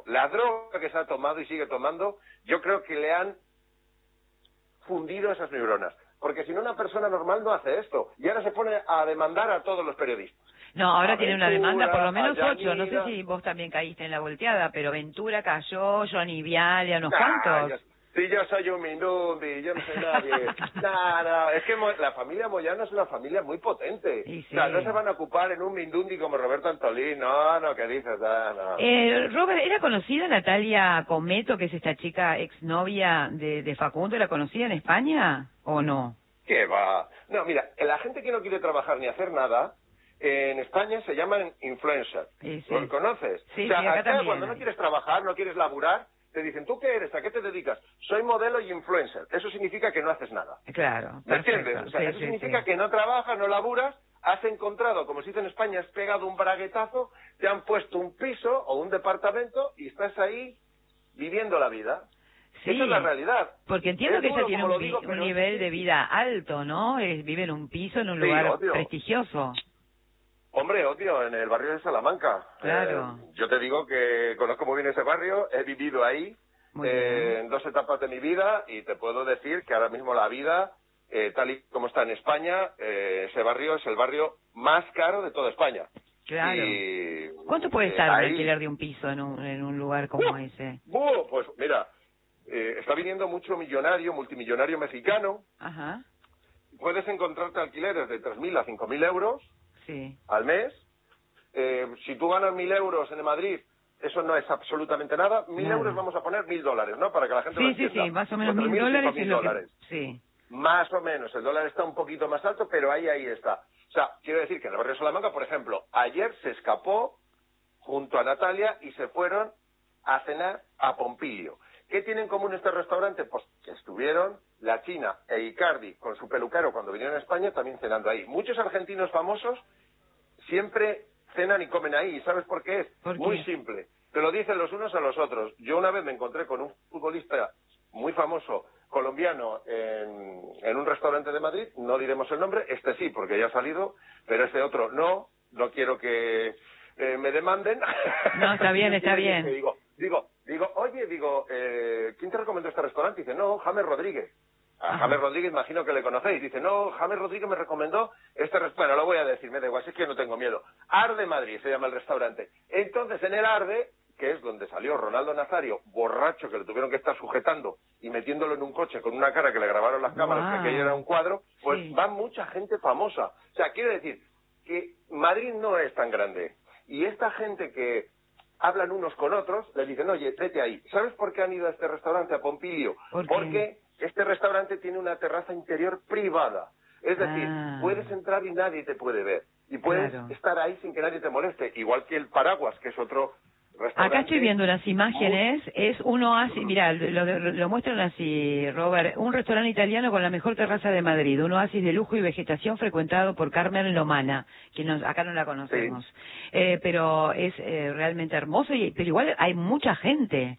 la droga que se ha tomado y sigue tomando, yo creo que le han fundido esas neuronas. Porque si no, una persona normal no hace esto. Y ahora se pone a demandar a todos los periodistas. No, ahora tiene una demanda por lo menos Yanina. 8. No sé si vos también caíste en la volteada, pero Ventura cayó, Johnny Viale, unos cuantos. Sí, yo soy un Mindundi, yo no soy nadie. No, es que la familia Moyano es una familia muy potente. Sí, sí. O sea, no se van a ocupar en un Mindundi como Roberto Antolín. No, ¿qué dices? No. Robert, ¿era conocida Natalia Cometo, que es esta chica exnovia de Facundo? ¿Era conocida en España o no? ¿Qué va? No, mira, la gente que no quiere trabajar ni hacer nada, en España se llaman influencers. Sí. ¿Lo conoces? Sí, o sea, sí, acá acá también. cuando no quieres trabajar, no quieres laburar, te dicen, ¿tú qué eres? ¿A qué te dedicas? Soy modelo y influencer. Eso significa que no haces nada. Claro, ¿Me perfecto. entiendes? O sea, Sí, eso sí, significa sí. que no trabajas, no laburas, has encontrado, como se dice en España, has pegado un braguetazo, te han puesto un piso o un departamento y estás ahí viviendo la vida. Sí, Esa es la realidad. porque entiendo Es que duro, ella tiene como un, lo digo, un pero es nivel de así. vida alto, ¿no? Vive en un piso, en un Sí, lugar obvio. prestigioso. Hombre, odio, en el barrio de Salamanca. Claro. Yo te digo que conozco muy bien ese barrio, he vivido ahí Muy bien. en 2 etapas de mi vida y te puedo decir que ahora mismo la vida, tal y como está en España, ese barrio es el barrio más caro de toda España. Claro. Y, ¿Cuánto puede estar un ahí, alquiler de un piso en un lugar como ese? Pues mira, está viniendo mucho multimillonario mexicano. Ajá, Puedes encontrarte alquileres de 3.000 a 5.000 euros sí. al mes. Si tú ganas 1.000 euros en Madrid, eso no es absolutamente nada. 1.000 Nada. euros vamos a poner $1.000, ¿no? Para que la gente lo Sí, entienda. más o menos Pues 1.000 3.000, dólares 5.000 es lo que... dólares. Sí, Más o menos. El dólar está un poquito más alto, pero ahí está. O sea, quiero decir que en el barrio de Salamanca, por ejemplo, ayer se escapó junto a Natalia y se fueron a cenar a Pompilio. ¿Qué tiene en común este restaurante? Pues que estuvieron la China e Icardi con su peluquero cuando vinieron a España también cenando ahí. Muchos argentinos famosos siempre cenan y comen ahí. ¿Y sabes por qué es? ¿Por Muy qué? simple. Te lo dicen los unos a los otros. Yo una vez me encontré con un futbolista muy famoso colombiano en un restaurante de Madrid, no diremos el nombre, este sí, porque ya ha salido, pero este otro no quiero que me demanden. No, está bien, está Y bien. oye, ¿quién te recomendó este restaurante? Dice, no, James Rodríguez. A Ajá. James Rodríguez imagino que le conocéis. Dice, no, James Rodríguez me recomendó este restaurante. Bueno, lo voy a decir, me da igual, si es que no tengo miedo. Arde Madrid se llama el restaurante. Entonces, en el Arde, que es donde salió Ronaldo Nazario, borracho, que le tuvieron que estar sujetando y metiéndolo en un coche con una cara que le grabaron las cámaras, que aquello era un cuadro, pues Sí. va mucha gente famosa. O sea, quiero decir que Madrid no es tan grande. Y esta gente que hablan unos con otros, le dicen, oye, vete ahí. ¿Sabes por qué han ido a este restaurante, a Pompilio? ¿Por qué? Porque este restaurante tiene una terraza interior privada. Es decir, puedes entrar y nadie te puede ver. Y puedes Claro. estar ahí sin que nadie te moleste. Igual que el Paraguas, que es otro restaurante. Acá estoy viendo unas imágenes, es un oasis, mirá, lo muestran así, Robert, un restaurante italiano con la mejor terraza de Madrid, un oasis de lujo y vegetación frecuentado por Carmen Lomana, que acá no la conocemos, pero es realmente hermoso, pero igual hay mucha gente.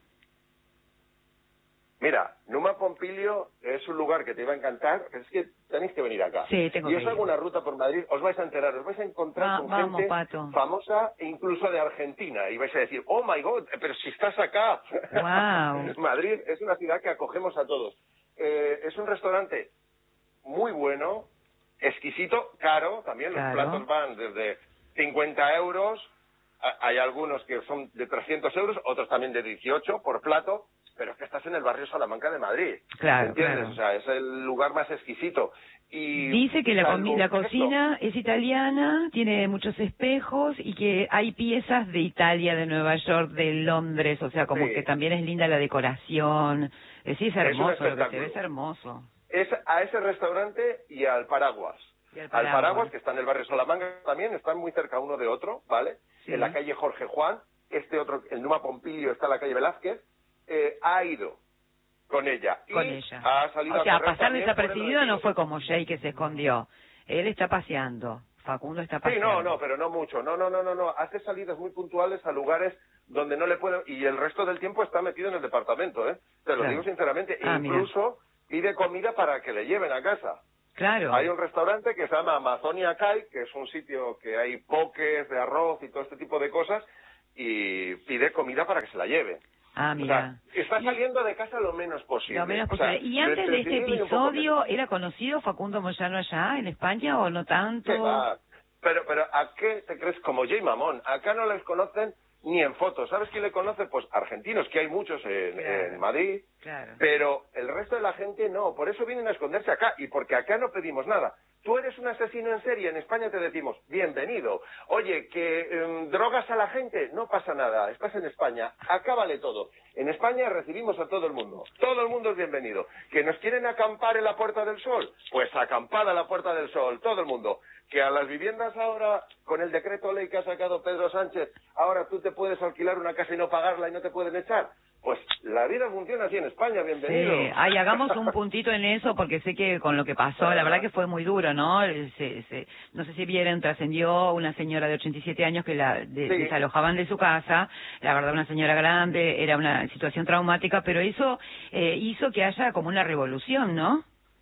Mira, Numa Pompilio es un lugar que te iba a encantar, es que tenéis que venir acá. Sí, tengo y que os ir. hago una ruta por Madrid, os vais a enterar, os vais a encontrar con Vamos, gente Pato. famosa e incluso de Argentina, y vais a decir, oh my God, pero si estás acá. Wow. Madrid es una ciudad que acogemos a todos. Es un restaurante muy bueno, exquisito, caro, también los platos van desde 50 euros, hay algunos que son de 300 euros, otros también de 18 por plato, pero es que estás en el barrio Salamanca de Madrid. Claro, ¿entiendes? claro. O sea, es el lugar más exquisito. Y dice que la salvo cocina es italiana, tiene muchos espejos y que hay piezas de Italia, de Nueva York, de Londres, o sea, como Sí. que también es linda la decoración. Sí, es hermoso, un lo que se ve espectáculo. es hermoso. Es a ese restaurante y al Paraguas. Y al Al Paraguas. Paraguas, que está en el barrio Salamanca también, están muy cerca uno de otro, ¿vale? Sí. En la calle Jorge Juan, este otro, el Numa Pompilio, está en la calle Velázquez, ha ido con ella. Con y ella. ha salido O sea, a correr pasar también por el desapercibido no Retiro. fue como Jay que se escondió. Él está paseando. Facundo está Sí, paseando. no, pero no mucho. No. Hace salidas muy puntuales a lugares donde no le pueden... Y el resto del tiempo está metido en el departamento, ¿eh? Te lo Claro. digo sinceramente. Ah, Incluso pide comida para que le lleven a casa. Claro. Hay un restaurante que se llama Amazonia Kai, que es un sitio que hay poques de arroz y todo este tipo de cosas, y pide comida para que se la lleve. Ah, mira. O sea, está saliendo de casa lo menos posible. Lo menos posible. O sea, ¿Y antes de este episodio era conocido Facundo Moyano allá en España o no tanto? ¿Qué va? Pero ¿a qué te crees? Como Jay Mamón. Acá no les conocen ni en fotos. ¿Sabes quién le conoce? Pues argentinos, que hay muchos en Madrid. Claro. Pero el resto de la gente no. Por eso vienen a esconderse acá. Y porque acá no pedimos nada. Tú eres un asesino en serie, en España te decimos, bienvenido. Oye, que drogas a la gente, no pasa nada, estás en España, acá vale todo. En España recibimos a todo el mundo es bienvenido. ¿Que nos quieren acampar en la Puerta del Sol? Pues acampada la Puerta del Sol, todo el mundo. Que a las viviendas ahora, con el decreto ley que ha sacado Pedro Sánchez, ahora tú te puedes alquilar una casa y no pagarla y no te pueden echar. Pues la vida funciona así en España, bienvenido. Sí, ay, hagamos un puntito en eso porque sé que con lo que pasó, la verdad que fue muy duro, ¿no? No sé si vieron, trascendió una señora de 87 años que desalojaban de su casa, la verdad una señora grande, era una situación traumática, pero eso hizo que haya como una revolución, ¿no?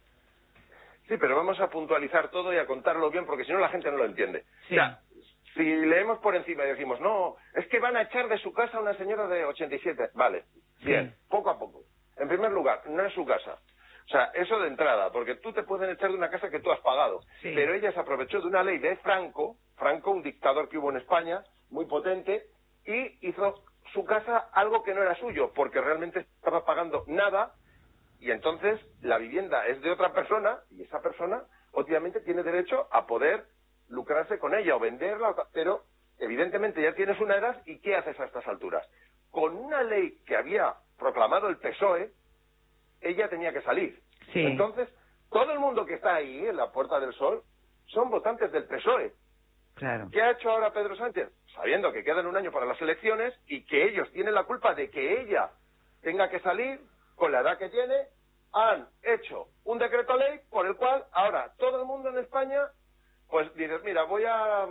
Sí, pero vamos a puntualizar todo y a contarlo bien porque si no la gente no lo entiende. Sí. O sea, si leemos por encima y decimos, no, es que van a echar de su casa a una señora de 87. Vale, bien, poco a poco. En primer lugar, no es su casa. O sea, eso de entrada, porque tú te pueden echar de una casa que tú has pagado. Sí. Pero ella se aprovechó de una ley de Franco, un dictador que hubo en España, muy potente, y hizo su casa algo que no era suyo, porque realmente estaba pagando nada, y entonces la vivienda es de otra persona, y esa persona obviamente tiene derecho a poder lucrarse con ella o venderla, pero evidentemente ya tienes una edad y ¿qué haces a estas alturas? Con una ley que había proclamado el PSOE, ella tenía que salir. Sí. Entonces, todo el mundo que está ahí en la Puerta del Sol son votantes del PSOE. Claro. ¿Qué ha hecho ahora Pedro Sánchez? Sabiendo que quedan un año para las elecciones y que ellos tienen la culpa de que ella tenga que salir con la edad que tiene, han hecho un decreto ley por el cual ahora todo el mundo en España pues dices, mira, voy a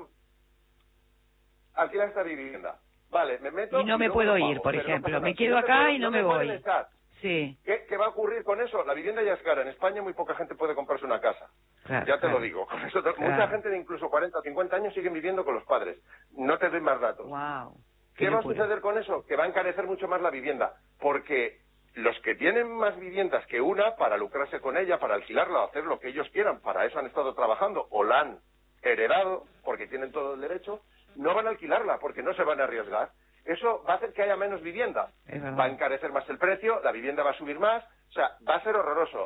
alquilar esta vivienda. Vale, me meto y no me puedo ir, por ejemplo. Me quedo acá y no me voy. Sí. ¿Qué va a ocurrir con eso? La vivienda ya es cara. En España muy poca gente puede comprarse una casa. Claro, ya te lo digo. Con eso mucha gente de incluso 40 o 50 años siguen viviendo con los padres. No te doy más datos. Wow. ¿Qué va a suceder con eso? Que va a encarecer mucho más la vivienda. Porque los que tienen más viviendas que una, para lucrarse con ella, para alquilarla o hacer lo que ellos quieran, para eso han estado trabajando o la han heredado, porque tienen todo el derecho, no van a alquilarla porque no se van a arriesgar. Eso va a hacer que haya menos vivienda. Va a encarecer más el precio, la vivienda va a subir más, o sea, va a ser horroroso.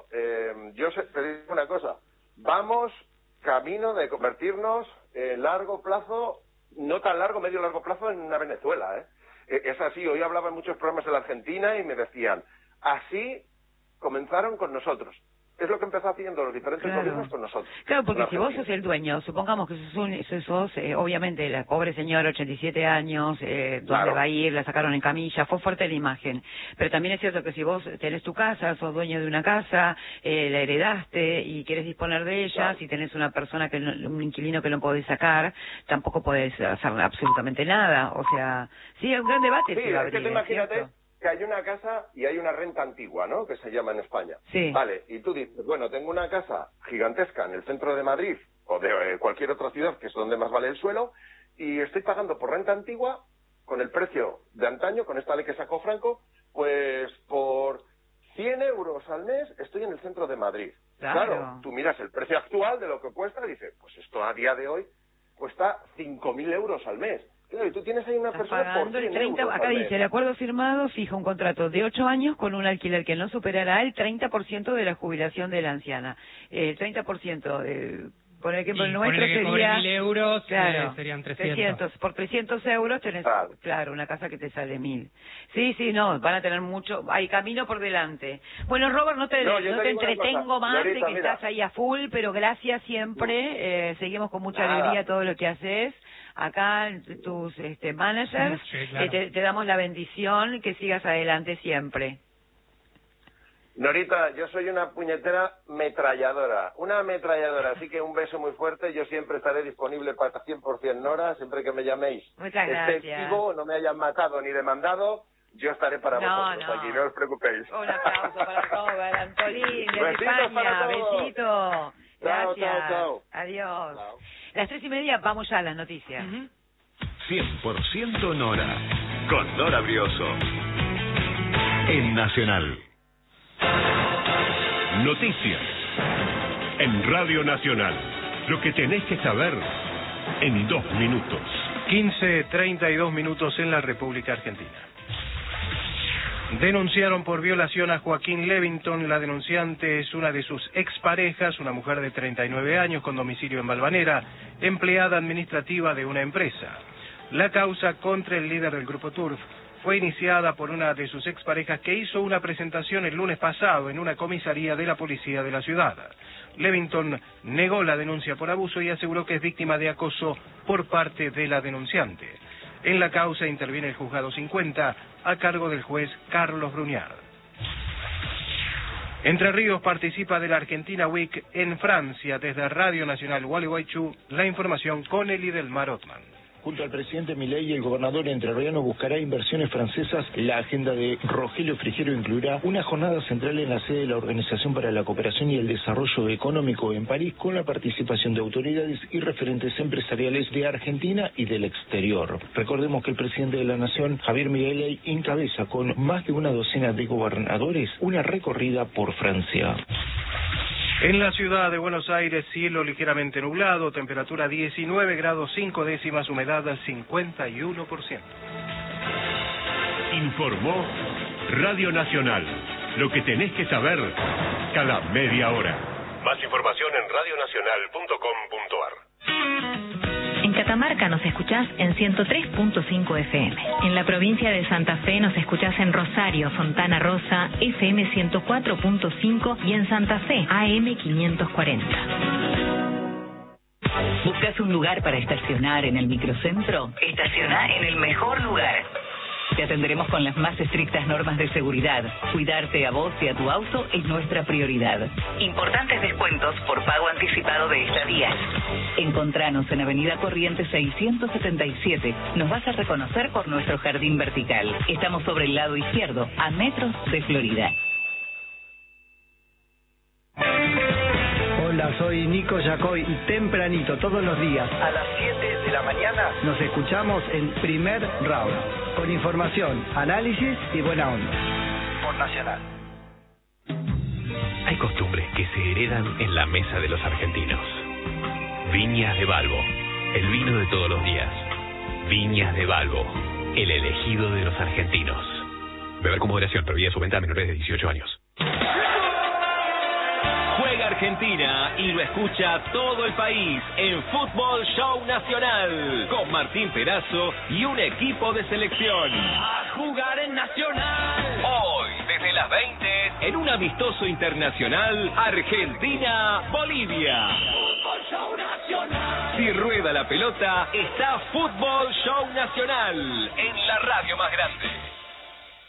Te digo una cosa, vamos camino de convertirnos en largo plazo, no tan largo, medio largo plazo, en una Venezuela, ¿eh? Es así, hoy hablaba en muchos programas de la Argentina y me decían, así comenzaron con nosotros. Es lo que empezó haciendo los diferentes gobiernos con nosotros. Claro, porque si vos sos el dueño, supongamos que sos obviamente, la pobre señora, 87 años, ¿dónde va a ir? La sacaron en camilla, fue fuerte la imagen. Pero también es cierto que si vos tenés tu casa, sos dueño de una casa, la heredaste y querés disponer de ella, si tenés una persona, un inquilino que no podés sacar, tampoco podés hacer absolutamente nada. O sea, sí, es un gran debate. Sí, se va a abrir, imagínate que hay una casa y hay una renta antigua, ¿no?, que se llama en España. Sí. Vale, y tú dices, bueno, tengo una casa gigantesca en el centro de Madrid o de cualquier otra ciudad, que es donde más vale el suelo, y estoy pagando por renta antigua, con el precio de antaño, con esta ley que sacó Franco, pues por 100 euros al mes estoy en el centro de Madrid. Claro, tú miras el precio actual de lo que cuesta y dices, pues esto a día de hoy cuesta 5.000 euros al mes. Claro, y tú tienes ahí una persona por 100 euros acá dice, el acuerdo firmado fija un contrato de 8 años con un alquiler que no superará el 30% de la jubilación de la anciana. El 30%, por ejemplo, el nuestro que sería... 1.000 euros, claro, serían 300. Por 300 euros tenés, claro, una casa que te sale 1.000. Sí, no, van a tener mucho, hay camino por delante. Bueno, Robert, no te entretengo más, sé que estás ahí a full, pero gracias siempre, seguimos con mucha alegría todo lo que haces. Acá tus managers, sí, claro. te damos la bendición, que sigas adelante siempre. Norita, yo soy una puñetera metralladora, así que un beso muy fuerte, yo siempre estaré disponible para 100% Nora, siempre que me llaméis. Muchas gracias. Esté vivo, no me hayan matado ni demandado, yo estaré para vosotros aquí, no os preocupéis. Un aplauso para Robert Antolín, de España, besito. Gracias. Chao. Adiós. Chao. Las 3:30, vamos ya a las noticias. 100% Nora, con Nora Brioso. En Nacional. Noticias. En Radio Nacional. Lo que tenés que saber en 2 minutos. 15:32 minutos en la República Argentina. Denunciaron por violación a Joaquín Levington. La denunciante es una de sus exparejas, una mujer de 39 años con domicilio en Valvanera, empleada administrativa de una empresa. La causa contra el líder del grupo Turf fue iniciada por una de sus exparejas que hizo una presentación el lunes pasado en una comisaría de la policía de la ciudad. Levington negó la denuncia por abuso y aseguró que es víctima de acoso por parte de la denunciante. En la causa interviene el juzgado 50 a cargo del juez Carlos Bruñard. Entre Ríos participa de la Argentina Week en Francia. Desde Radio Nacional Gualeguaychú, la información con Elidelmar Othman. Junto al presidente Milei, el gobernador entrerriano buscará inversiones francesas. La agenda de Rogelio Frigerio incluirá una jornada central en la sede de la Organización para la Cooperación y el Desarrollo Económico en París, con la participación de autoridades y referentes empresariales de Argentina y del exterior. Recordemos que el presidente de la Nación, Javier Milei, encabeza con más de una docena de gobernadores una recorrida por Francia. En la ciudad de Buenos Aires, cielo ligeramente nublado, temperatura 19 grados 5 décimas, humedad 51%. Informó Radio Nacional. Lo que tenés que saber cada media hora. Más información en radionacional.com.ar. En Catamarca nos escuchás en 103.5 FM. En la provincia de Santa Fe nos escuchás en Rosario, Fontana Rosa, FM 104.5 y en Santa Fe, AM 540. ¿Buscas un lugar para estacionar en el microcentro? Estaciona en el mejor lugar. Te atenderemos con las más estrictas normas de seguridad. Cuidarte a vos y a tu auto es nuestra prioridad. Importantes descuentos por pago anticipado de estadías. Encontranos en Avenida Corrientes 677. Nos vas a reconocer por nuestro jardín vertical. Estamos sobre el lado izquierdo, a metros de Florida. Hola, soy Nico Yacoy y tempranito todos los días a las 7 de la mañana nos escuchamos en Primer Round, con información, análisis y buena onda. Por Nacional. Hay costumbres que se heredan en la mesa de los argentinos. Viñas de Balbo, el vino de todos los días. Viñas de Balbo, el elegido de los argentinos. Beber con moderación, prohibida su venta a menores de 18 años. Juega Argentina y lo escucha todo el país en Fútbol Show Nacional con Martín Perazo y un equipo de selección. A jugar en Nacional. Hoy, desde las 20, en un amistoso internacional, Argentina-Bolivia. Fútbol Show Nacional. Si rueda la pelota, está Fútbol Show Nacional en la radio más grande.